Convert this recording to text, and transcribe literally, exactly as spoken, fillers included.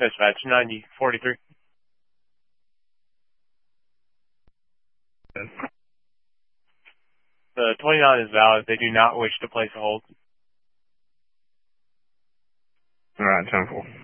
Dispatch ninety forty-three. The twenty-nine is valid. They do not wish to place a hold. All right, ten four.